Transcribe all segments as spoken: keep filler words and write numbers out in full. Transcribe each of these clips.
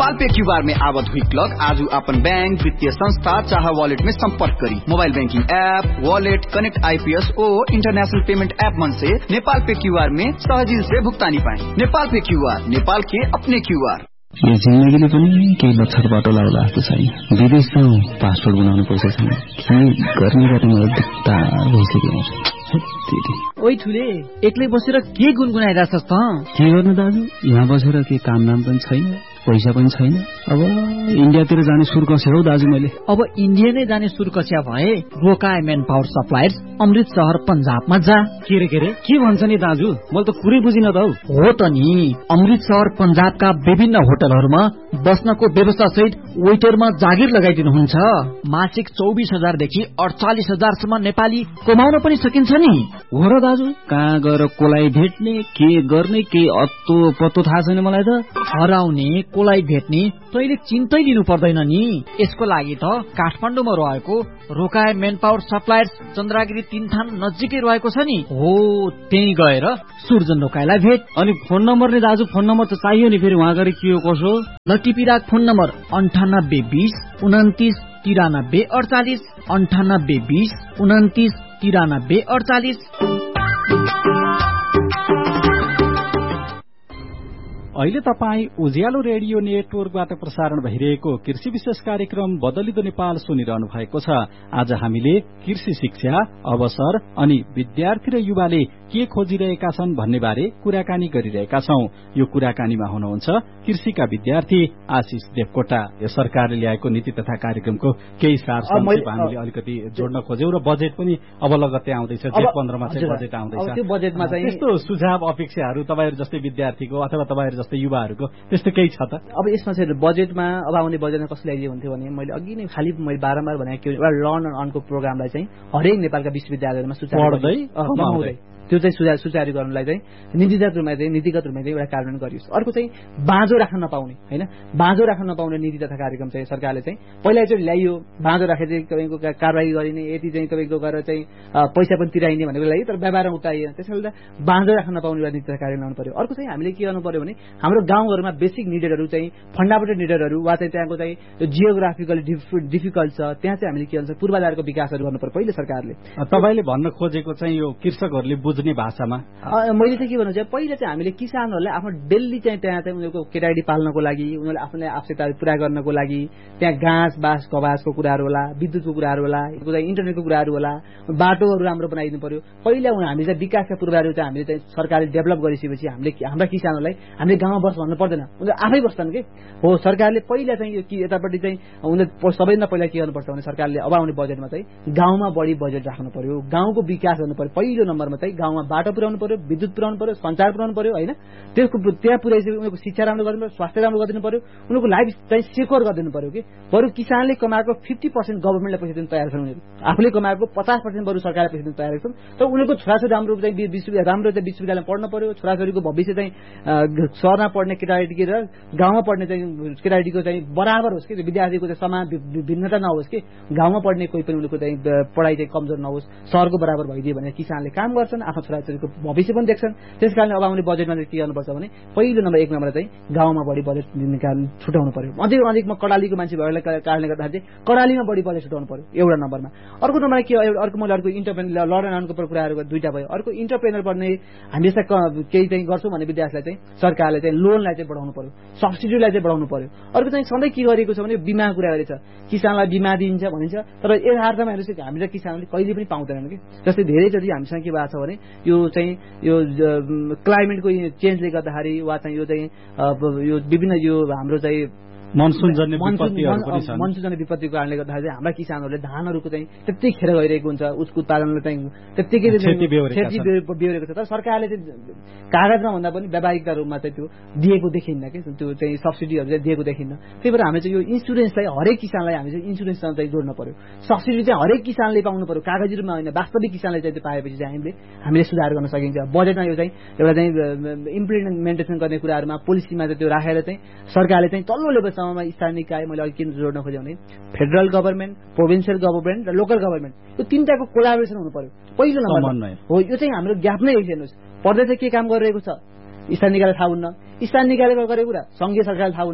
Nepal pay QR में आवत हुई क्लॉक आज अपन बैंक वित्तीय संस्था चाहे वॉलेट में संपर्क curry mobile banking app wallet connect IPS और इंटरनेशनल पेमेंट ऐप मन से नेपाल पे क्यूआर में सहजी से भुगतानी पाए। नेपाल पे क्यूआर नेपाल के अपने क्यूआर। यो जिन्दगीले पनि केही लक्षर बाटो लाउला जस्तो छैन। विदेश त पासपोर्ट बनाउनु पर्छ छैन के गर्ने बाटो मलाई दिक्कत भइसक्यो। ओइ ठुले एक्लै बसेर के गुनगुनाइरहेछस् त? के गर्नु दाजु, यहाँ बसेर के काम नाम पनि छैन पैसा पनि छैन। अब इन्डियातिर जाने सुर कस्यो हौ दाजु मैले। अब इन्डिया नै जाने सुर कस्या भए रोकाए मेन पावर सप्लायर्स अमृत शहर पंजाबमा जा। के रे के रे के भन्छ नि दाजु, मैले त कुरै बुझिन त हौ। हो त नि, अमृत शहर पंजाबका विभिन्न होटलहरूमा बस्नको व्यवस्था सहित वेटरमा जागिर लगाइदिनुहुन्छ। मासिक चौबिस हजार देखि अडचालिस हजारसम्म नेपाली कमाउन पनि सकिन्छ नि। हो र दाजु, कहाँ गएर कोलाई भेट्ने के गर्ने के अत्तो पत्तो थाहा छैन मलाई त। हराउने कोलाई भेट्ने तैले चिन्तै लिनु पर्दैन नि। यसको लागि त काठमाडौँमा रहेको रोकाए मेन पावर सप्लायर्स चन्द्रागिरी तीनथान नजिकै रहेको छ नि। हो त्यही गएर सुर्जन रोकाएलाई भेट। अनि फोन नम्बर नि दाजु, फोन नम्बर त चाहियो नि फेरि वहाँ गएर के हो कसो। ल टिपिराख फोन नम्बर अन्ठानब्बे बीस उन्तिस तिरानब्बे अडचालिस अन्ठानब्बे बीस उन्तिस तिरानब्बे अडचालिस। अहिले तपाई उज्यालो रेडियो नेटवर्कबाट प्रसारण भइरहेको कृषि विशेष कार्यक्रम बदलिदो नेपाल सुनिरहनु भएको छ। आज हामीले कृषि शिक्षा अवसर अनि विद्यार्थी र युवाले के खोजिरहेका छन् भन्ने बारे कुराकानी गरिरहेका छौं। यो कुराकानीमा हुनुहुन्छ कृषिका विद्यार्थी आशिष देवकोटा। यो सरकारले ल्याएको नीति तथा कार्यक्रमको केही सार संक्षेप हामीले अलिकति जोड्न खोज्यौं र बजेट पनि अब लगत्तै आउँदैछ। जेठ पन्ध्रमा चाहिँ बजेट आउँदैछ। त्यो बजेटमा चाहिँ त्यस्तो सुझाव अपेक्षाहरू तपाईहरु जस्तै विद्यार्थीको अथवा तपाईहरु जस्तै युवाहरूको त्यस्तो केही छ त? अब यसमा चाहिँ बजेटमा अब आउने बजेटमा कसले ल्याइदियो हुन्थ्यो भने मैले अघि नै खाली मैले बारम्बार भनेको के एउटा लर्न एन्ड अर्नको प्रोग्रामलाई चाहिँ हरेक नेपालका विश्वविद्यालयमा सुचारू त्यो चाहिँ सुझाव सुचारू गर्नलाई चाहिँ नीतिगत रूपमा चाहिँ नीतिगत रूपमा चाहिँ एउटा कार्यान्वयन गरियोस्। अर्को चाहिँ बाँझो राख्न नपाउने होइन, बाँझो राख्न नपाउने नीति तथा कार्यक्रम चाहिँ सरकारले चाहिँ पहिला चाहिँ ल्याइयो। बाँझो राखे चाहिँ तपाईँको कारवाही गरिने यति चाहिँ तपाईँको गरेर चाहिँ पैसा पनि तिराइने भनेको लागि, तर व्यापारमा उतारिएन। त्यसैले बाँझो राख्न नपाउने एउटा नीति तथा कार्यान्वयन ल्याउनु पर्यो। अर्को चाहिँ हामीले के गर्नु पर्यो भने हाम्रो गाउँघरमा बेसिक निडेडहरू चाहिँ फन्डामेन्टल निडेडहरू वा चाहिँ त्यहाँको चाहिँ जियोग्राफिकली डिफिकल्ट छ, त्यहाँ चाहिँ हामीले के भन्छ पूर्वाधारको विकासहरू गर्नु पर्यो पहिले सरकारले। तपाईँले भन्न खोजेको चाहिँ यो कृषकहरूले बुझ्ने भाषामा मैले चाहिँ के भन्नु चाहिँ पहिला चाहिँ हामीले किसानहरूलाई आफ्नो डेली चाहिँ त्यहाँ चाहिँ उनीहरूको केटाकेटी पाल्नको लागि उनीहरूले आफ्नो आवश्यकताहरू पूरा गर्नको लागि त्यहाँ घाँस बाँस कबासको कुराहरू होला, विद्युतको कुराहरू होला, इन्टरनेटको कुराहरू होला, बाटोहरू राम्रो बनाइदिनु पर्यो। पहिला हामीले चाहिँ विकासका पूर्वाधारहरू चाहिँ हामीले चाहिँ सरकारले डेभलप गरिसकेपछि हामीले हाम्रा किसानहरूलाई हामीले गाउँमा बस भन्नु पर्दैन, उनीहरू आफै बस्छन् कि हो। सरकारले पहिला चाहिँ यो यतापट्टि चाहिँ उनीहरू सबैभन्दा पहिला के गर्नुपर्छ भने सरकारले अब आउने बजेटमा चाहिँ गाउँमा बढी बजेट राख्नु पर्यो, गाउँको विकास गर्नु पर्यो। पहिलो नम्बरमा चाहिँ गाउँमा बाटो पुर्याउनु पर्यो, विद्युत पुर्याउनु पर्यो, सञ्चार पुर्याउनु पर्यो होइन। त्यसको त्यहाँ पुर्याइसके उनीहरूको शिक्षा राम्रो गरिदिनु पर्यो, स्वास्थ्य राम्रो गरिदिनु पर्यो, उनीहरूको लाइफ चाहिँ सेक्योर गरिदिनु पर्यो कि बरु किसानले कमाएको फिफ्टी पर्सेन्ट गभर्मेन्टले पैसा दिनु तयार छन्, उनीहरू आफूले कमाएको पचास पर्सेन्ट बरु सरकारले पैसा दिनु तयार छन्। तर उनीहरूको छोराछोरी राम्रो चाहिँ विश्वविद्यालय राम्रो चाहिँ विश्वविद्यालयमा पढ्नु पर्यो, छोराछोरीको भविष्य चाहिँ सहरमा पढ्ने केटाकेटी र गाउँमा पढ्ने चाहिँ केटाकेटीको चाहिँ बराबर होस् कि विद्यार्थीको चाहिँ समान भिन्नता नहोस् कि गाउँमा पढ्ने कोही पनि उनीहरूको चाहिँ पढाइ चाहिँ कमजोर नहोस्, सहरको बराबर भइदियो भने किसानले काम गर्छन्, आफ्नो छोराछोरीको भविष्य पनि देख्छन्। त्यस कारणले अब आउने बजेटमा चाहिँ के गर्नुपर्छ भने पहिलो नम्बर एक नम्बर चाहिँ गाउँमा बढी बजेट निकाल्नु छुटाउनु पर्यो। अधिक अधिकमा कडालीको मान्छे भएको कारणले गर्दाखेरि चाहिँ कडालीमा बढी बजेट छुटाउनु पर्यो एउटा नम्बरमा। अर्को नम्बरमा के अर्को मैले अर्को इन्टरप्रेनर लर्न एन्ड अर्नको कुराहरू दुईटा भयो। अर्को इन्टरप्रेनर बन्ने हामी यस्ता केही चाहिँ गर्छौँ भने विद्यार्थीलाई चाहिँ सरकारले चाहिँ लोनलाई चाहिँ बढाउनु पर्यो, सब्सिडीलाई चाहिँ बढाउनु पर्यो। अर्को चाहिँ सधैँ के गरेको छ भने बिमा कुरा गरेछ, किसानलाई बिमा दिइन्छ भनिन्छ, तर यथार्थमा हेर्नुहोस् हामीले किसानले कहिले पनि पाउँदैनन् कि। जस्तै धेरैचोटि हामीसँग के भएको छ भने यो चाहिँ यो क्लाइमेटको चेन्जले गर्दाखेरि वा चाहिँ यो चाहिँ यो विभिन्न यो हाम्रो चाहिँ मनसुन जन्य विपत्तिहरू पनि छन्। मनसुन जन्य विपत्तिको कारणले गर्दाखेरि चाहिँ हाम्रा किसानहरूले धानहरूको चाहिँ त्यतिखेर गइरहेको हुन्छ, उसको उत्पादनले चाहिँ त्यत्तिकै क्षति बेहोरेको छ। तर सरकारले चाहिँ कागजमा भन्दा पनि व्यावहारिकता रूपमा चाहिँ त्यो दिएको देखिन्न कि त्यो चाहिँ सब्सिडीहरू चाहिँ दिएको देखिन्न। त्यही भएर हामी चाहिँ यो इन्सुरेन्सलाई हरेक किसानलाई हामी चाहिँ इन्सुरेन्ससँग चाहिँ जोड्नु पर्यो। सब्सिडी चाहिँ हरेक किसानले पाउनु पर्यो, कागजी रूपमा होइन, वास्तविक किसानले चाहिँ पाएपछि चाहिँ हामीले हामीले सुधार गर्न सकिन्छ। बजेटमा यो चाहिँ एउटा चाहिँ इम्प्लिमेन्टेसन गर्ने कुराहरूमा पोलिसीमा चाहिँ त्यो राखेर चाहिँ सरकारले चाहिँ तल्लो लेभलसम्म स्थानीय निकाय मैले अघि किन जोड्न खोजेँ भने फेडरल गभर्मेन्ट, प्रोभिन्सियल गभर्मेन्ट र लोकल गभर्मेन्ट यो तीनटाको कोलाबोरेसन हुनु पर्यो पहिलो नम्बर हो। यो चाहिँ हाम्रो ग्याप नै हेर्नुहोस्, प्रदेशले के काम गरिरहेको छ स्थानीय निकायले थाहा हुन्न, स्थानीय निकायले गरेको कुरा संघीय सरकारले थाहा हुन्न,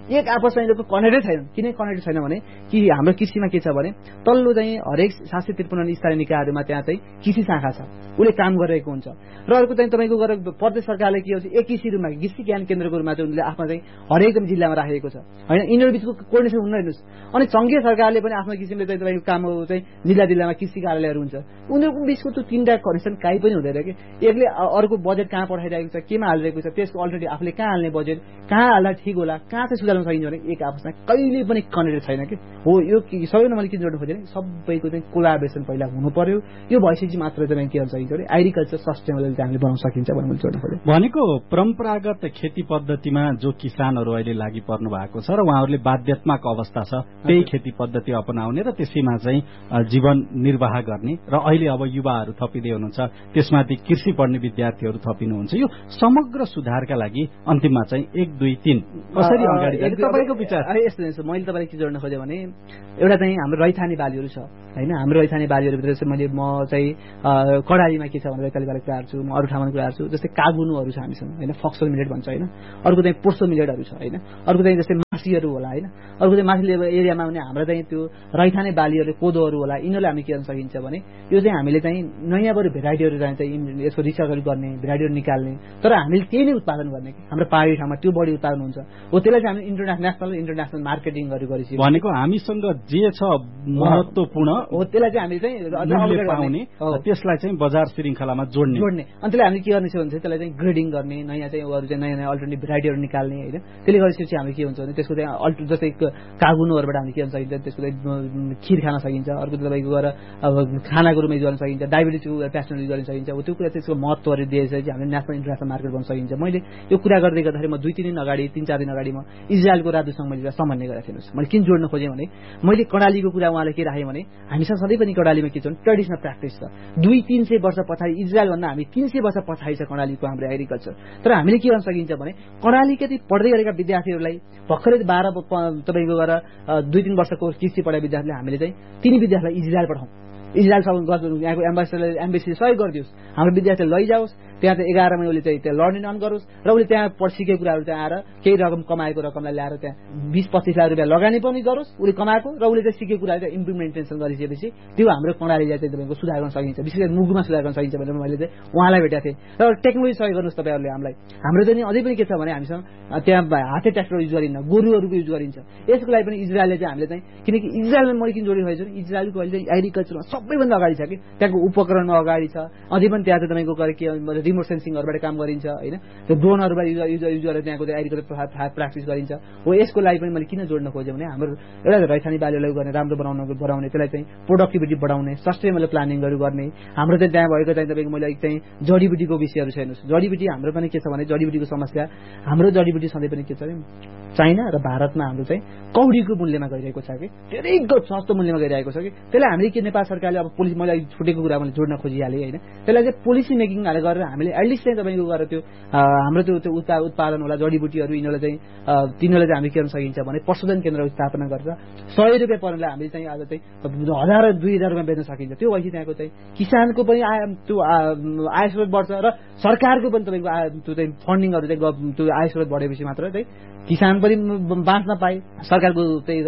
एक आपसमा यिनीहरूको कनेक्टै छैन। किन कनेक्ट छैन भने कि हाम्रो कृषिमा के छ भने तल्लो चाहिँ हरेक सात सय त्रिपन्न स्थानीय निकायहरूमा त्यहाँ चाहिँ कृषि शाखा छ, उसले काम गरिरहेको हुन्छ। र अर्को चाहिँ तपाईँको गरेर प्रदेश सरकारले के भन्छ एक कृषि रूपमा कृषि ज्ञान केन्द्रको रूपमा चाहिँ उनले आफ्नो चाहिँ हरेक जिल्लामा राखेको छ होइन। यिनीहरू बिचको कोर्डिनेसन हुन हेर्नुहोस्। अनि सङ्घीय सरकारले पनि आफ्नो किसिमले चाहिँ तपाईँको काम चाहिँ जिल्ला जिल्लामा कृषि कार्यालयहरू हुन्छ, उनीहरूको बिचको त्यो तिनवटा कनेक्सन काहीँ पनि हुँदैन कि एकले अर्को बजेट कहाँ पठाइरहेको छ, केमा हालिरहेको छ, त्यसको अलरेडी आफूले कहाँ हाल्ने बजेट, कहाँ हाल्दा ठिक होला, कहाँ चाहिँ सुधार्न सकिन्छ भने एक आपसमा कहिले पनि कनेक्टेड छैन कि हो। यो सबैभन्दा मैले किन जोड्नु खोजेँ सबैको चाहिँ कोलाबोरेसन पहिला हुनु पर्यो। यो भइसकेपछि मात्र चाहिँ के गर्न सकिन्छ भने एग्रिकल्चर सस्टेनेबल चाहिँ हामीले बनाउन सकिन्छ भन्ने मैले जोड्नु खोजेँ। भनेको परम्परागत खेती पद्धतिमा जो किसानहरू अहिले लागि पर्नु भएको छ र उहाँहरूले बाध्यात्मक अवस्था छ त्यही खेती पद्धति अपनाउने र त्यसैमा चाहिँ जीवन निर्वाह गर्ने र अहिले अब युवाहरू थपिँदै हुनुहुन्छ, त्यसमाथि कृषि पढ्ने विद्यार्थीहरू थपिनुहुन्छ। यो समग्र सुधारका लागि अन्तिममा चाहिँ एक दुई तीन कसरी अगाडि जाने तपाईँको विचार? यस्तो मैले तपाईँलाई के जोड्न खोजेँ भने एउटा चाहिँ हाम्रो रैथाने बालीहरू छ होइन। हाम्रो रैथाने बालीहरूभित्र चाहिँ मैले म चाहिँ कडालीमा के छ भने रैथाने बाली कुरा गर्छु, म अरू ठाउँमा कुरा गर्छु। जस्तै कागुनुहरू छ हामीसँग होइन, फक्सल मिलेट भन्छ होइन। अर्को चाहिँ पोर्सो मिलेटहरू छ होइन। अर्को चाहिँ जस्तै मासीहरू होला होइन। अर्को चाहिँ माथि एरियामा भने हाम्रो चाहिँ त्यो रैथाने बालीहरू कोदोहरू होला। यिनीहरूलाई हामी के गर्न सकिन्छ भने यो चाहिँ हामीले चाहिँ नयाँ बरु भेराइटीहरू चाहिँ यसको रिसर्चहरू गर्ने, भेराइटीहरू निकाल्ने, तर हामीले त्यही नै उत्पादन गर्ने कि हाम्रो पहाडी ठाउँमा त्यो बढी उत्पादन हुन्छ हो। त्यसलाई चाहिँ हामी इन्टरनेसनल इन्टरनेसनल मार्केटिङहरू गरेपछि भनेको हामीसँग जे छ महत्त्वपूर्ण हो त्यसलाई चाहिँ हामीले चाहिँ पाउने त्यसलाई चाहिँ बजार श्रृङ्खलामा जोड्ने जोड्ने अनि त्यसलाई हामीले के गर्ने छ भने चाहिँ त्यसलाई चाहिँ ग्रेडिङ गर्ने, नयाँ चाहिँ अरू चाहिँ नयाँ नयाँ अल्टरनेटिभ भेराइटीहरू निकाल्ने होइन। त्यसले गरेपछि हामी के हुन्छ भने त्यसको चाहिँ अल्टर जस्तै कागुनुहरूबाट हामी के गर्न सकिन्छ, त्यसको चाहिँ खिर खान सकिन्छ। अर्को तपाईँको गएर अब खानाको रूपमा युज गर्न सकिन्छ, डायबिटिजको पेसेन्ट युज गर्न सकिन्छ। त्यो कुरा त्यसको महत्त्वहरू दिएपछि हामीले नेसनल इन्टरनेसनल मार्केट बन्न सकिन्छ। मैले यो कुरा गर्दै गर्दाखेरि म दुई तिन दिन अगाडि तिन चार दिन अगाडि म इजरायलको राजदूतसँग मैले समन्वय गरेको थिएँ। मैले किन जोड्न खोजेँ भने मैले कडालीको कुरा उहाँले के राखेँ भने हामीसँग सधैँ पनि कडालीमा के छ भने ट्रेडिसनल प्र्याक्टिस छ। दुई तिन सय वर्ष पछाडि इजरायलभन्दा हामी तिन सय वर्ष पछाडि छ कडालीको हाम्रो एग्रिकल्चर। तर हामीले के गर्न सकिन्छ भने कडाली कति पढ्दै गरेका विद्यार्थीहरूलाई भर्खरै बाह्र तपाईँको गएर दुई तिन वर्षको कृषि पढाइ विद्यार्थीले हामीले चाहिँ तिनी विद्यार्थीलाई इजरायल पठाउँ, इजरायलसँग यहाँको एम्बेसीले एम्बेसीले सहयोग गरिदियोस्, हाम्रो विद्यार्थीले लैजाओस्, त्यहाँ चाहिँ एघार महिना उसले चाहिँ त्यहाँ लर्निङ अन गरोस् र उसले त्यहाँ सिकेको कुराहरू त्यहाँ आएर केही रकम कमाएको रकमलाई ल्याएर त्यहाँ बिस पच्चिस लाख रुपियाँ लगानी पनि गरोस् उसले कमाएको र उसले चाहिँ सिकेको कुराहरू चाहिँ इम्प्लिमेन्टेसन गरिसकेपछि त्यो हाम्रो कर्णालीलाई चाहिँ तपाईँको सुधार गर्न सकिन्छ, विशेष गरी मुगुमा सुधार गर्न सकिन्छ भनेर मैले चाहिँ उहाँलाई भेटेको थिएँ। र टेक्नोलोजी सहयोग गर्नुहोस् तपाईँहरूले हामीलाई। हाम्रो चाहिँ अझै पनि के छ भने हामीसँग त्यहाँ हाते ट्र्याक्टर युज गरिन्न, गोरुहरूको युज गरिन्छ। यसको लागि पनि इजरायलले चाहिँ हामीले चाहिँ किनकि इजरायलमा मैले किन जोडिरहेको छु इजरायलको अहिले चाहिँ एग्रिकल्चरमा सबैभन्दा अगाडि छ कि त्यहाँको उपकरणमा अगाडि छ। अझै पनि त्यहाँ चाहिँ तपाईँको के रिमोट सेन्सिङहरूबाट काम गरिन्छ होइन, त्यो ड्रोनहरूबाट युज युज गरेर त्यहाँको चाहिँ एग्रिकल्चर प्र्याक्टिस गरिन्छ हो। यसको लागि पनि मैले किन जोड्न खोजेँ भने हाम्रो एउटा रैथाने बालीलाई गर्ने, राम्रो बनाउन बढाउने, त्यसलाई चाहिँ प्रोडक्टिभिटी बढाउने, सस्टेनेबल प्लानिङहरू गर्ने। हाम्रो चाहिँ त्यहाँ भएको चाहिँ तपाईँको मैले चाहिँ जडीबुटीको विषयहरू छ हेर्नुहोस्। जडीबुटी हाम्रो पनि के छ भने जडीबुटीको समस्या हाम्रो जडीबुटी सधैँ पनि के छ भने चाइना र भारतमा हाम्रो चाहिँ कौडीको मूल्यमा गइरहेको छ कि धेरै सस्तो मूल्यमा गइरहेको छ कि त्यसलाई हामीले के नेपाल सरकारले अब पोलिसी मैले छुटेको कुरा मैले जोड्न खोजिहालेँ होइन। त्यसलाई चाहिँ पोलिसी मेकिङ गरेर हामीले एटलिस्ट चाहिँ तपाईँको गरेर त्यो हाम्रो त्यो त्यो उत्पादन होला जडीबुटीहरू यिनीहरूलाई चाहिँ तिनीहरूलाई चाहिँ हामी के गर्न सकिन्छ भने पशुधन केन्द्र स्थापना गरेर सय रुपियाँ पर्नेलाई हामीले चाहिँ आज चाहिँ हजार दुई हजार रुपियाँ बेच्न सकिन्छ। त्यो भएपछि त्यहाँको चाहिँ किसानको पनि आय त्यो आय स्रोत बढ्छ र सरकारको पनि तपाईँको त्यो चाहिँ फन्डिङहरू चाहिँ त्यो आय स्रोत बढेपछि मात्र चाहिँ किसान पनि बाँच्न पाए, सरकारको त्यही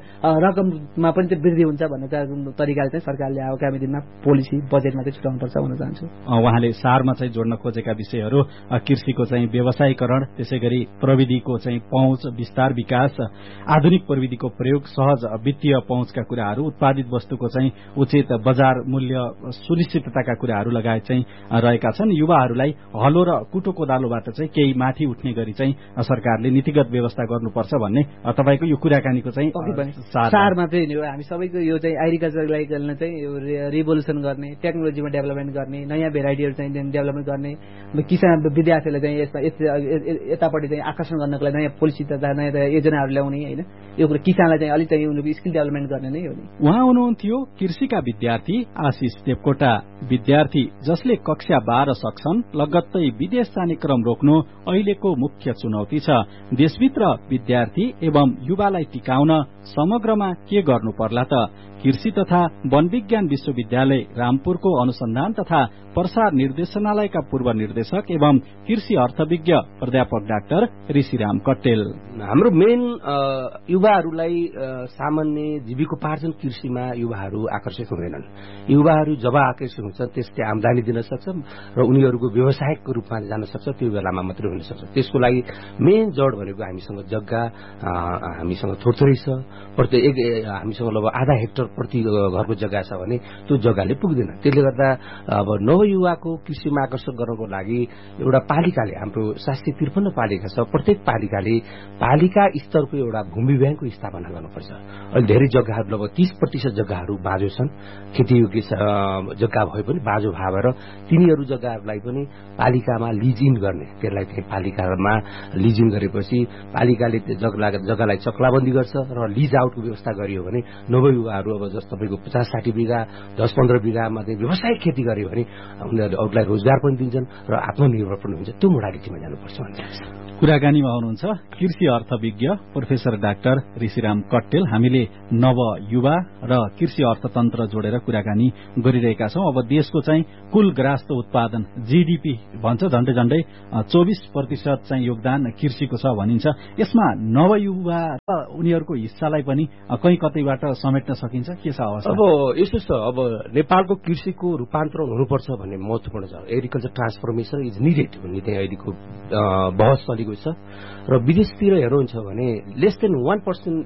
रकममा पनि चाहिँ वृद्धि हुन्छ भन्ने तरिकाले चाहिँ सरकारले आगामी दिनमा पोलिसी बजेटमा चाहिँ छुटाउनुपर्छ भन्न चाहन्छु। उहाँले सारमा चाहिँ जोड्न खोजेका विषयहरू कृषिको चाहिँ व्यवसायीकरण, त्यसै गरी प्रविधिको चाहिँ पहुँच विस्तार विकास, आधुनिक प्रविधिको प्रयोग, सहज वित्तीय पहुँचका कुराहरू, उत्पादित वस्तुको चाहिँ उचित बजार मूल्य सुनिश्चितताका कुराहरू लगायत चाहिँ रहेका छन्। युवाहरूलाई हलो र कुटो कोदालोबाट चाहिँ केही माथि उठ्ने गरी चाहिँ सरकारले नीतिगत व्यवस्था गर्नुपर्छ भन्ने तपाईँको यो कुराकानीको चाहिँ सारमा चाहिँ हामी सबैको यो चाहिँ एग्रिकल्चरलाई चाहिँ यो रिभोल्युसन गर्ने, टेक्नोलोजीमा डेभलपमेन्ट गर्ने, नयाँ भेराइटीहरू चाहिँ डेभलपमेन्ट गर्ने, किसान विद्यार्थीहरूलाई चाहिँ यसमा यतापट्टि चाहिँ आकर्षण गर्नको लागि नयाँ पोलिसी तथा नयाँ नयाँ योजनाहरू ल्याउने होइन। यो कुरा किसानलाई चाहिँ अलिक चाहिँ उनीहरूको स्किल डेभलपमेन्ट गर्ने नै हो नि। उहाँ हुनुहुन्थ्यो कृषिका विद्यार्थी आशिष देवकोटा, विद्यार्थी जसले कक्षा बाह्र सक्छन् लगत्तै विदेश जाने क्रम रोक्नु अहिलेको मुख्य चुनौती छ। देशभित्र विद्यार्थी एवं युवालाई टिकाउन समग्रमा के गर्नु पर्ला त? कृषि तथा वन विज्ञान विश्वविद्यालय रामपुरको अनुसन्धान तथा प्रसार निर्देशनालयका पूर्व निर्देशक एवं कृषि अर्थविज्ञ प्राध्यापक डाक्टर ऋषिराम कट्टेल। हाम्रो मेन युवाहरूलाई सामान्य जीविकोपार्जन कृषिमा युवाहरू आकर्षित हुँदैनन्। युवाहरू जब आकर्षित हुन्छ त्यसले आमदानी दिन सक्छ र उनीहरूको व्यवसायको रूपमा जान सक्छ, त्यो बेलामा मात्रै हुन सक्छ। त्यसको लागि मेन जड भनेको हामीसँग जग्गा हामीसँग थोरै छ, प्रत्येक हामीसँग लगभग आधा हेक्टर प्रति घरको जग्गा छ भने त्यो जग्गाले पुग्दैन। त्यसले गर्दा अब नवयुवाको कृषिमा आकर्षण गर्नको लागि एउटा पालिकाले, हाम्रो सात सय त्रिपन्न पालिका छ, प्रत्येक पालिकाले पालिका स्तरको एउटा भूमि ब्याङ्कको स्थापना गर्नुपर्छ। अहिले धेरै जग्गाहरू लगभग तीस प्रतिशत जग्गाहरू बाँझो छन्, खेतीयोग्य जग्गा भए पनि बाँझो भएर तिनीहरू जग्गाहरूलाई पनि पालिकामा लिज इन गर्ने, त्यसलाई चाहिँ पालिकामा लिज इन गरेपछि पालिकाले जग्गा जग्गालाई चक्लाबन्दी गर्छ र लिज आउटको व्यवस्था गरियो भने नवयुवाहरू अब जस्तो तपाईँको पचास साठी बिघा दस पन्ध्र बिघामा चाहिँ व्यावसायिक खेती गर्यो भने उनीहरूले अरूलाई रोजगार पनि दिन्छन् र आत्मनिर्भर पनि हुन्छ। त्यो मोडालिटीमा जानुपर्छ भन्ने लाग्छ। कुराकानीमा हुनुहुन्छ कृषि अर्थविज्ञ प्रोफेसर डाक्टर ऋषिराम कट्टेल। हामीले नवयुवा र कृषि अर्थतन्त्र जोडेर कुराकानी गरिरहेका छौं। अब देशको चाहिँ कुल ग्रास्त उत्पादन जीडीपी भन्छ, झण्डै झण्डै चौबिस प्रतिशत चाहिँ योगदान कृषिको छ भनिन्छ। यसमा नवयुवा र उनीहरूको हिस्सालाई पनि कहीँ कतैबाट समेट्न सकिन्छ, के छ अवस्था? अब यस्तो छ, अब नेपालको कृषिको रूपान्तरण हुनुपर्छ भन्ने महत्वपूर्ण छ। एग्रिकल्चर ट्रान्सफर्मेसन इज निडेड भन्ने चाहिँ अहिलेको बहस चलेको छ र विदेशतिर हेर्नुहुन्छ भने लेस देन वान पर्सेन्ट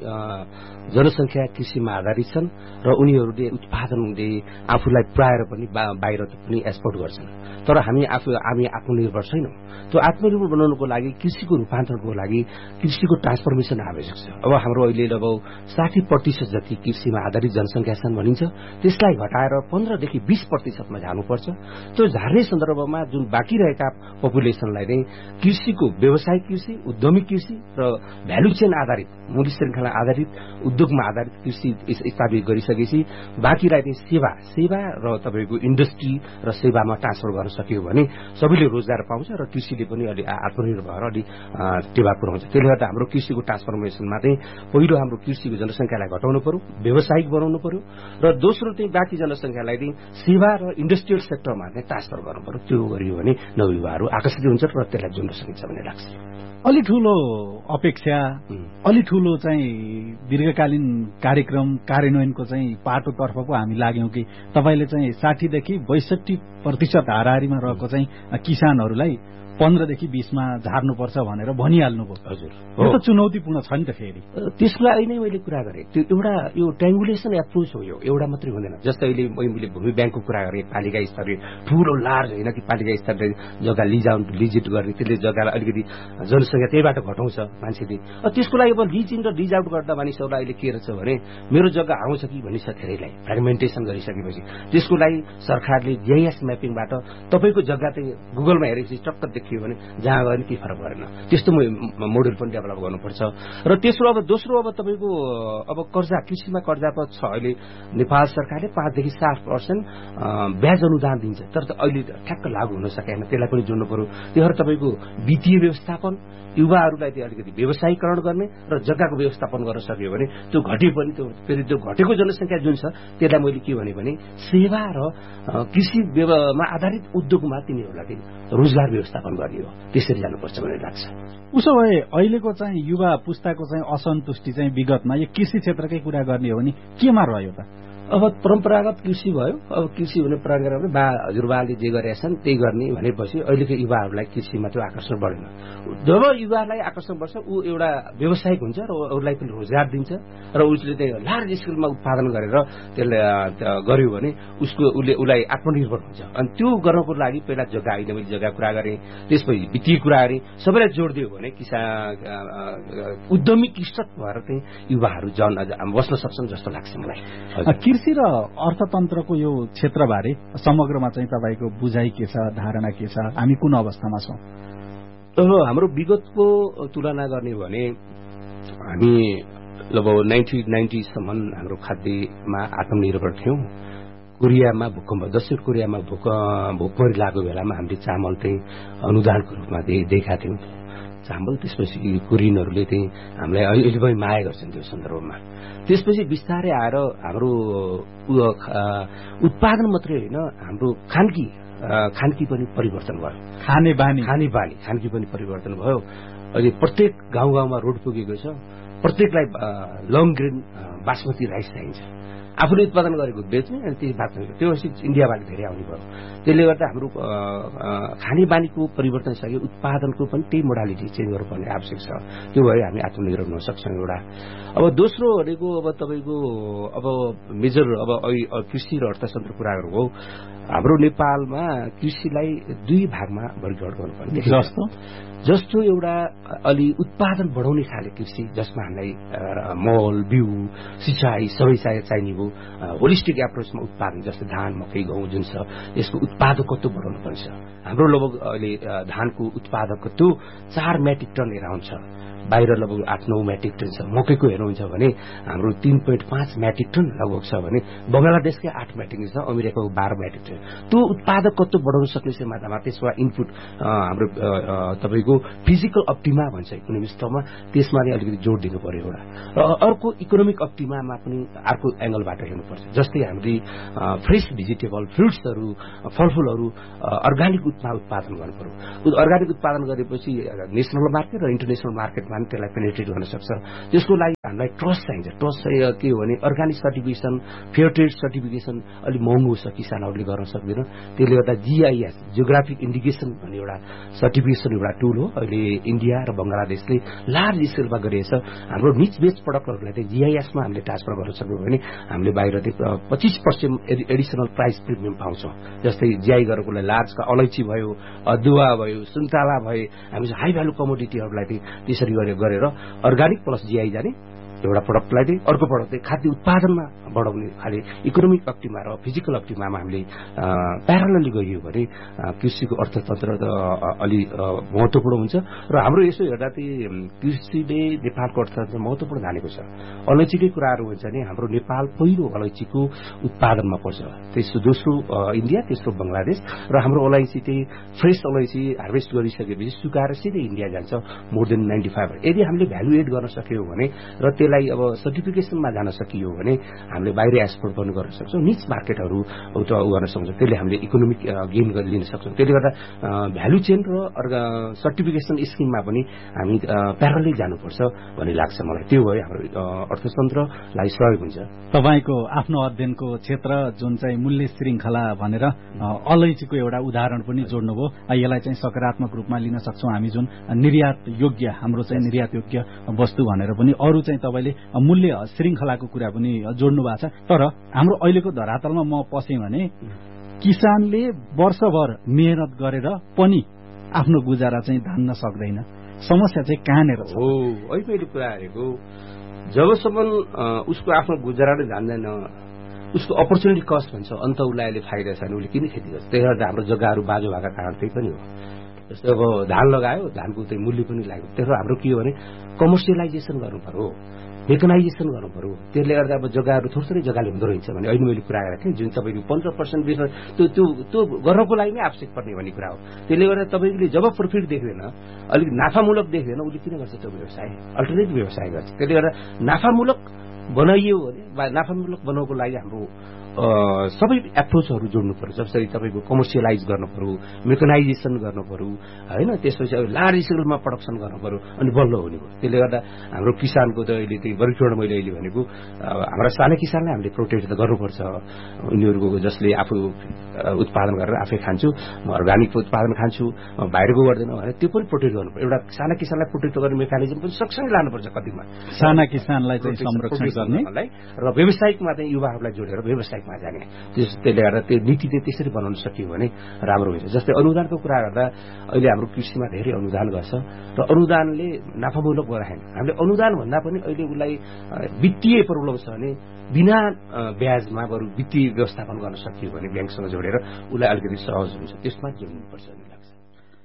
जनसंख्या कृषिमा आधारित छन् र उनीहरूले उत्पादनले आफूलाई प्राएर पनि बाहिर पनि एक्सपोर्ट गर्छन्। तर हामी आफू हामी आत्मनिर्भर छैनौं। त्यो आत्मनिर्भर बनाउनको लागि कृषिको रूपान्तरणको लागि कृषिको ट्रान्सफर्मेसन आवश्यक छ। अब हाम्रो अहिले लगभग साठी प्रतिशत जति कृषिमा आधारित जनसंख्या छन् भनिन्छ, त्यसलाई घटाएर पन्ध्रदेखि बीस प्रतिशतमा जानुपर्छ। त्यो झार्ने सन्दर्भमा जुन बाँकी रहेका पपुलेसनलाई नै कृषिको व्यवसायिक कृषि, उद्यमी कृषि र भ्यालु चेन आधारित, मूल्य श्रृंखला आधारित, उद्योगमा आधारित कृषि स्थापित गरिसकेपछि बाँकीलाई चाहिँ सेवा सेवा र तपाईँको इन्डस्ट्री र सेवामा ट्रान्सफर गर्न सकियो भने सबैले रोजगार पाउँछ र कृषिले पनि अलि आत्मनिर्भर भएर अलि टेवा पुर्याउँछ। त्यसले गर्दा हाम्रो कृषिको ट्रान्सफर्मेसनमा चाहिँ पहिलो हाम्रो कृषिको जनसंख्यालाई घटाउनु पर्यो, व्यवसायिक बनाउनु पर्यो र दोस्रो चाहिँ बाँकी जनसंख्यालाई चाहिँ सेवा र इन्डस्ट्रियल सेक्टरमा चाहिँ ट्रान्सफर गर्नु पर्यो। त्यो गरियो भने नवयुवाहरू आकर्षित हुन्छ र त्यसलाई जोड्न सकिन्छ भन्ने लाग्छ। अलि ठूलो अपेक्षा, अलि ठूलो चाहिँ दीर्घकालीन कार्यक्रम कार्यान्वयनको चाहिँ पाटोतर्फ पो हामी लाग्यौं कि तपाईले चाहिँ साठीदेखि बैसठी प्रतिशत हाराहारीमा रहेको चाहिँ किसानहरूलाई पन्ध्रदेखि बीसमा झार्नुपर्छ भनेर भनिहाल्नुभयो। हजुर, यो त चुनौतीपूर्ण छ नि त। फेरि त्यसको लागि नै मैले कुरा गरेँ, त्यो एउटा यो ट्रायङ्गुलेसन एप्रोच हो। यो एउटा मात्रै हुँदैन। जस्तै अहिले मैले भूमि ब्याङ्कको कुरा गरेँ, पालिका स्तरीय ठूलो लार्ज होइन कि पालिका स्तरले जग्गा लिज आउट लिजिट गर्ने, त्यसले जग्गालाई अलिकति जनसंख्या त्यहीबाट घटाउँछ मान्छेले। त्यसको लागि अब लिज इन र लिज आउट गर्दा मानिसहरूलाई अहिले के रहेछ भने मेरो जग्गा आउँछ कि भनिन्छ धेरैलाई फ्रेगमेन्टेसन गरिसकेपछि त्यसको लागि सरकारले जीआईएस म्यापिङबाट तपाईँको जग्गा चाहिँ गुगलमा हेरेपछि टक्क देखियो भने जहाँ गयो भने केही फरक परेन। त्यस्तो मोडल पनि डेभलप गर्नुपर्छ। र तेस्रो अब दोस्रो अब तपाईँको अब कर्जा, कृषिमा कर्जा त छ। अहिले नेपाल सरकारले पाँचदेखि सात पर्सेन्ट ब्याज अनुदान दिन्छ, तर अहिले ठ्याक्क लागू हुन सकेन। त्यसलाई पनि जोड्नु पर्यो। त्यही तपाईँको वित्तीय व्यवस्थापन, युवाहरूलाई चाहिँ अलिकति व्यवसायीकरण गर्ने र जग्गाको व्यवस्थापन गर्न सक्यो भने त्यो घटे पनि त्यो फेरि त्यो घटेको जनसंख्या जुन छ त्यसलाई मैले के भने भने सेवा र कृषिमा आधारित उद्योगमा तिनीहरूलाई रोजगार व्यवस्थापन गर्ने हो। त्यसरी जानुपर्छ भन्ने लाग्छ। उसो भए अहिलेको चाहिँ युवा पुस्ताको चाहिँ असन्तुष्टि चाहिँ विगतमा यो कृषि क्षेत्रकै कुरा गर्ने हो भने केमा रह्यो त? अब परम्परागत कृषि भयो। अब कृषि हुने परम्परा बा हजुरबाले जे गरेका छन् त्यही गर्ने भनेपछि अहिलेको युवाहरूलाई कृषिमा त्यो आकर्षण बढेन। जब युवालाई आकर्षण बढ्छ ऊ एउटा व्यावसायिक हुन्छ र अरूलाई पनि रोजगार दिन्छ र उसले चाहिँ लार्ज स्केलमा उत्पादन गरेर त्यसलाई गर्यो भने उसको उसले उसलाई आत्मनिर्भर हुन्छ। अनि त्यो गर्नको लागि पहिला जग्गा, अहिले मैले जग्गा कुरा गरेँ, त्यसपछि वित्तीय कुरा गरेँ, सबैलाई जोड दियो भने किसान उद्यमी कृषक भएर चाहिँ युवाहरू जन बस्न सक्छन् जस्तो लाग्छ मलाई। कृषि र अर्थतन्त्रको यो क्षेत्रबारे समग्रमा चाहिँ तपाईँको बुझाइ के छ, धारणा के छ, हामी कुन अवस्थामा छौँ? अब हाम्रो विगतको तुलना गर्ने भने हामी लगभग नाइन्टी नाइन्टीसम्म हाम्रो खाद्यमा आत्मनिर्भर थियौँ। कोरियामा भूकम्प, दक्षिण कोरियामा भूक भूकमरी लागेको बेलामा हामीले चामल चाहिँ अनुदानको रूपमा दिएका थियौँ। चामल त्यसपछि ऋणहरूले चाहिँ हामीलाई अहिले पनि माया गर्छन् त्यो सन्दर्भमा। त्यसपछि बिस्तारै आएर हाम्रो उत्पादन मात्रै होइन हाम्रो खानकी खानकी पनि परिवर्तन भयो। खाने बानी खाने बानी खानकी पनि परिवर्तन भयो। अहिले प्रत्येक गाउँ गाउँमा रोड पुगेको छ। प्रत्येकलाई लङ ग्रेन बासमती राइस चाहिन्छ। आफूले उत्पादन गरेको बेच्ने अनि त्यही बाँच्ने त्यो इन्डियाबाट धेरै आउने भयो। त्यसले गर्दा हाम्रो खाने बानीको परिवर्तन छ। उत्पादनको पनि त्यही मोडालिटी चेन्ज गर्नुपर्ने आवश्यक छ। त्यो भए हामी आत्मनिर्भर हुन सक्छौँ एउटा। अब दोस्रो भनेको अब तपाईँको अब मेजर अब कृषि र अर्थतन्त्र कुरा गर्नुभयो। हाम्रो नेपालमा कृषिलाई दुई भागमा वर्गीकरण गर्नुपर्ने जस्तो जस्तो एउटा अलि उत्पादन बढाउने खाले कृषि जसमा हामीलाई मल बिउ सिँचाइ सबै चाहिने भयो। होलिस्टिक एप्रोचमा उत्पादन जस्तै धान मकै गहुँ जुन छ यसको उत्पादकत्व बढाउनु पर्छ। हाम्रो लगभग अहिले धानको उत्पादकत्व चार मेट्रिक टन एराउन्ड छ। बाहिर लगभग आठ नौ मेट्रिक टन छ। मकैको हेर्नुहुन्छ भने हाम्रो तीन पोइन्ट पाँच मेट्रिक टन लगभग छ भने बंगलादेशकै आठ मेट्रिक टन छ। अमेरिकाको बाह्र मेट्रिक टन। त्यो उत्पादकत्व बढाउन सक्ने मात्रामा त्यसमा इनपुट हाम्रो तपाईँको फिजिकल अप्टिमा भन्छ इकोनोमिक टर्ममा त्यसमा नै अलिकति जोड दिनु पर्यो एउटा। र अर्को इकोनोमिक अप्टिमामा पनि अर्को एंगलबाट हेर्नुपर्छ। जस्तै हामीले फ्रेस भेजिटेबल फ्रुट्सहरू फलफुलहरू अर्ग्यानिक रूपमा उत्पादन गर्नु पर्यो। अर्ग्यानिक उत्पादन गरेपछि नेसनल मार्केट र इन्टरनेसनल मार्केटमा त्यसलाई पेनिट्रेट गर्न सक्छ। त्यसको लागि हामीलाई ट्रस्ट चाहिन्छ। ट्रस्ट चाहिँ के हो भने organic certification fair trade certification अलिक महँगो छ, किसानहरूले गर्न सक्दैन। त्यसले गर्दा जीआईएस जियोग्राफिक इन्डिकेसन भन्ने एउटा सर्टिफिकेसन एउटा टुल हो। अहिले इन्डिया र बंगलादेशले लार्ज स्केलमा गरिएछ। हाम्रो निच बेस्ड प्रडक्टहरूलाई चाहिँ जीआईएसमा हामीले ट्रान्सफर गर्न सक्यौँ भने हामीले बाहिर पच्चीस पर्सेन्ट एडिसनल प्राइस प्रिमियम पाउँछौँ। जस्तै जीआई गरेकोलाई लार्जका अलैँची भयो, अदुवा भयो, सुन्तला भयो, हामी हाई भ्यालु कमोडिटीहरूलाई चाहिँ त्यसरी गरेर अर्ग्यानिक प्लस जीआई जाने एउटा प्रडक्टलाई चाहिँ अर्को प्रडक्ट चाहिँ खाद्य उत्पादनमा बढाउने खाले इकोनोमिक अप्टिमा र फिजिकल अप्टिमामा हामीले प्यारलली गइयो भने कृषिको अर्थतन्त्र अलि महत्त्वपूर्ण हुन्छ। र हाम्रो यसो हेर्दा चाहिँ कृषिले नेपालको अर्थतन्त्र महत्त्वपूर्ण जानेको छ। अलैँचीकै कुराहरू हुन्छ भने हाम्रो नेपाल पहिलो अलैँचीको उत्पादनमा पर्छ। त्यसो दोस्रो इन्डिया, तेस्रो बंगलादेश। र हाम्रो अलैँची चाहिँ फ्रेस अलैँची हार्भेस्ट गरिसकेपछि सुकाएर सिधै इन्डिया जान्छ मोर देन नाइन्टी फाइभ। यदि हामीले भ्यालु एड गर्न सक्यौँ भने र त्यसलाई अब सर्टिफिकेसनमा जान सकियो भने हामीले बाहिर एक्सपोर्ट गर्नु गर्न सक्छौँ। निच मार्केटहरू गर्न सक्छौँ। त्यसले हामीले इकोनोमिक गेन लिन सक्छौँ। त्यसले गर्दा भ्यालु चेन र सर्टिफिकेसन स्किममा पनि हामी प्यारलली जानुपर्छ भन्ने लाग्छ मलाई। त्यो भए हाम्रो अर्थतन्त्रलाई सहयोग हुन्छ। तपाईँको आफ्नो अध्ययनको क्षेत्र जुन चाहिँ मूल्य श्रृङ्खला भनेर अलैँचीको एउटा उदाहरण पनि जोड्नुभयो। यसलाई चाहिँ सकारात्मक रूपमा लिन सक्छौँ हामी जुन निर्यात योग्य हाम्रो चाहिँ निर्यात योग्य वस्तु भनेर पनि अरू चाहिँ तपाईँले मूल्य श्रृङ्खलाको कुरा पनि जोड्नु भएको छ। तर हाम्रो अहिलेको धरातलमा म पसेँ भने किसानले वर्षभर मेहनत गरेर पनि आफ्नो गुजारा चाहिँ धान्न सक्दैन। समस्या चाहिँ कहाँनिर छ? हो है मैले कुरा गरेको जबसम्म उसको आफ्नो गुजारा नै जान्दैन उसको अपर्च्युनिटी कस्ट भन्छ अन्त उसलाई अहिले फाइदा छैन उसले किन खेती गर्छ। त्यही भएर हाम्रो जग्गाहरू बाजो भएको कारण त्यही पनि हो। जस्तै अब धान लगायो धानको चाहिँ मूल्य पनि लाग्यो। त्यसो हाम्रो के हो भने कमर्सियलाइजेसन गर्नु पर्यो, मेकनाइजेसन गर्नु पर्यो। त्यसले गर्दा अब जग्गाहरू थोरै थोरै जग्गाले हुँदो रहेछ भने अहिले मैले कुरा गरेको थिएँ जुन तपाईँको पन्ध्र पर्सेन्ट बिस त्यो त्यो त्यो गर्नको लागि नै आवश्यक पर्ने भन्ने कुरा हो। त्यसले गर्दा तपाईँले जब प्रफिट देख्दैन अलिक नाफामूलक देख्दैन उसले किन गर्छ त्यो व्यवसाय अल्टरनेटिभ व्यवसाय गर्छ। त्यसले गर्दा नाफामूलक बनाइयो भने नाफामूलक बनाउनको लागि हाम्रो सबै एप्रोचहरू जोड्नु पर्यो। जसरी तपाईँको कमर्सियलाइज गर्नु पर्यो, मेकनाइजेसन गर्नु पर्यो होइन। त्यसपछि अब लार्ज स्केलमा प्रडक्सन गर्नु पर्यो अनि बल्ल हुने भयो। त्यसले गर्दा हाम्रो किसानको त अहिले चाहिँ वर्गीकरण मैले अहिले भनेको हाम्रा साना किसानलाई हामीले प्रोटेक्ट त गर्नुपर्छ। उनीहरूको जसले आफू उत्पादन गरेर आफै खान्छु म अर्ग्यानिक उत्पादन खान्छु बाहिरको गर्दैन भने त्यो पनि प्रोटेक्ट गर्नुपर्छ। एउटा साना किसानलाई प्रोटेक्ट गर्ने मेकानिजम पनि सँगसँगै लानुपर्छ। कतिमा साना किसानलाई चाहिँ संरक्षण गर्नेलाई र व्यावसायिकमा चाहिँ युवाहरूलाई जोडेर व्यवसायिकमा जाने त्यसले गर्दा त्यो नीतिले त्यसरी बनाउन सकियो भने राम्रो हुन्छ। जस्तै अनुदानको कुरा गर्दा अहिले हाम्रो कृषिमा धेरै अनुदान गर्छ र अनुदानले नाफामूलक गराएन। हामीले अनुदान भन्दा पनि अहिले उसलाई वित्तीय प्रब्लम छ भने बिना ब्याजमा बरु वित्तीय व्यवस्थापन गर्न सकियो भने ब्याङ्कसँग जोडेर उसलाई अलिकति सहज हुन्छ। त्यसमा जोड्नुपर्छ भन्ने लाग्छ।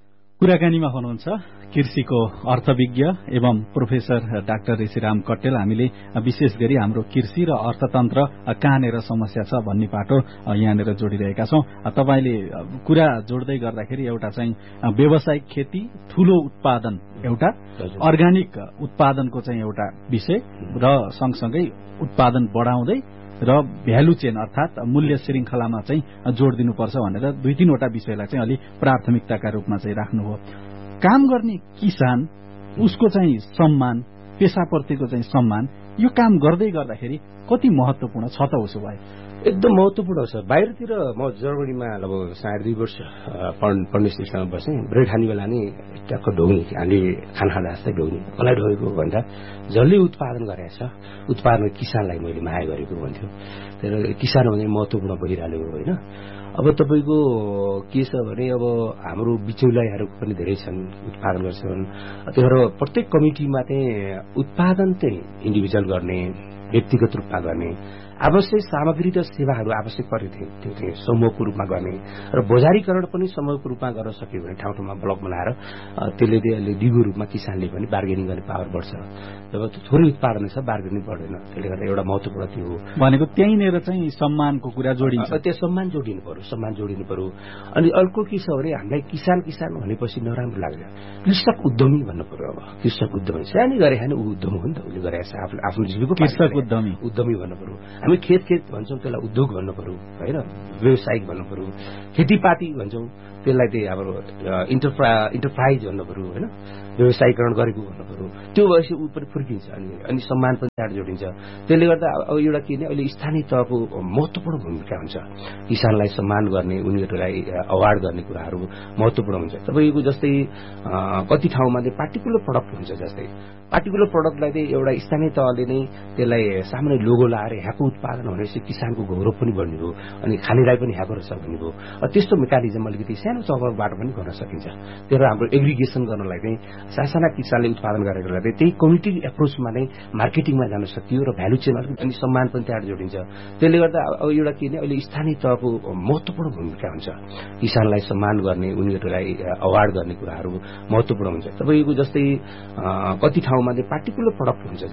कुराकानीमा हुनुहुन्छ कृषिको अर्थविज्ञ एवं प्रोफेसर डाक्टर ऋषिराम कट्टेल। हामीले विशेष गरी हाम्रो कृषि र अर्थतन्त्र कहाँनिर समस्या छ भन्ने पाटो यहाँनिर जोडिरहेका छौं। तपाईले कुरा जोड्दै गर्दाखेरि एउटा चाहिँ व्यावसायिक खेती, ठूलो उत्पादन, एउटा अर्गानिक उत्पादनको चाहिँ एउटा विषय र सँगसँगै उत्पादन बढाउँदै र भ्यालु चेन अर्थात मूल्य श्रृंखलामा चाहिँ जोड दिनुपर्छ भनेर दुई तीनवटा विषयलाई चाहिँ अलि प्राथमिकताका रूपमा चाहिँ राख्नुभयो। काम गर्ने किसान, उसको चाहिँ सम्मान, पेशाप्रतिको चाहिँ सम्मान, यो काम गर्दै गर्दाखेरि कति महत्वपूर्ण छ त उसो भए? एकदम महत्वपूर्ण छ। बाहिरतिर म जर्मनीमा लगभग साढे दुई वर्ष पढ्ने सिलसिलामा बसेँ। ब्रेड खाने बेला नि ट्याक्क ढोग्ने, हामीले खाना खाँदा जस्तै ढोग्ने। कसलाई ढोगेको भन्दा जसले उत्पादन गरेको छ, उत्पादन किसानलाई मैले माया गरेको भन्थ्यो। तर किसान भने महत्वपूर्ण भइरहेको होइन। अब तपाईँको के छ भने अब हाम्रो बिचौलियाहरू पनि धेरै छन्, उत्पादन गर्छन्। त्यही भएर प्रत्येक कमिटीमा चाहिँ उत्पादन चाहिँ इन्डिभिजुअल गर्ने, व्यक्तिगत रूपमा गर्ने, आवश्यक सामग्री र सेवाहरू आवश्यक पर्ने थियो त्यो चाहिँ समूहको रूपमा गर्ने र बजारीकरण पनि समूहको रूपमा गर्न सक्यो भने ठाउँ ठाउँमा ब्लक बनाएर त्यसले त्यसले दिगो रूपमा किसानले पनि बार्गेनिङ गर्ने पावर बढ्छ। जब थोरै उत्पादन छ बार्गेनिङ बढ्दैन, त्यसले गर्दा एउटा महत्वपूर्ण त्यो हो। भनेको त्यहीँनिर चाहिँ सम्मानको कुरा जोडिन्छ। त्यो सम्मान जोडिनु पर्यो, सम्मान जोडिनु पर्यो। अनि अर्को के छ भने हामीलाई किसान किसान भनेपछि नराम्रो लाग्छ, कृषक उद्यमी भन्नु पर्यो। अब कृषक उद्यमी सानो गरे खाने ऊ उद्यम हो नि त, उसले गरेको छ आफ्नो जीविका। कृषक उद्यमी उद्यमी भन्नु पर्यो। हामी खेत खेत भन्छौँ त्यसलाई उद्योग भन्नु पर्यो होइन, व्यवसायिक भन्नु पर्यो। खेतीपाती भन्छौँ त्यसलाई चाहिँ अब इन्टरप्रा इन्टरप्राइज भन्नु पर्यो होइन, व्यवसायीकरण गरेको भन्नु पर्यो। त्यो भएपछि ऊ पनि फुर्किन्छ अनि अनि सम्मान पनि चाड जोडिन्छ। त्यसले गर्दा अब एउटा के भने अहिले स्थानीय तहको महत्वपूर्ण भूमिका हुन्छ। किसानलाई सम्मान गर्ने, उनीहरूलाई अवार्ड गर्ने कुराहरू महत्वपूर्ण हुन्छ। तपाईँको जस्तै कति ठाउँमा चाहिँ पार्टिकुलर प्रडक्ट हुन्छ, जस्तै पार्टिकुलर प्रडक्टलाई चाहिँ एउटा स्थानीय तहले नै त्यसलाई सामान्य लोगो लाएर यहाँको उत्पादन भनेपछि किसानको गौरव पनि बढ्ने भयो अनि खानेलाई पनि यहाँको रहेछ भन्ने भयो। त्यस्तो मेकानिजम अलिकति सानो तहबाट पनि गर्न सकिन्छ। त्यही भएर हाम्रो एग्रिगेसन गर्नलाई चाहिँ सासाना किसानले उत्पादन गरेकोलाई चाहिँ त्यही कम्युनिटी एप्रोचमा नै मार्केटिङमा जान सकियो र भ्यालु चेन अनि सम्मान पनि त्यहाँ जोडिन्छ। त्यसले गर्दा अब एउटा के भने अहिले स्थानीय तहको महत्वपूर्ण भूमिका हुन्छ। किसानलाई सम्मान गर्ने, उनीहरूलाई अवार्ड गर्ने कुराहरू महत्वपूर्ण हुन्छ। तपाईँको जस्तै कति ठाउँमा चाहिँ पार्टिकुलर प्रडक्ट हुन्छ।